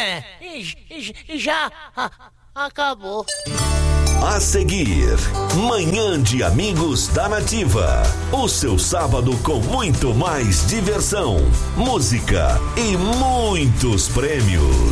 Já acabou. A seguir, Manhã de Amigos da Nativa. O seu sábado com muito mais diversão, música e muitos prêmios.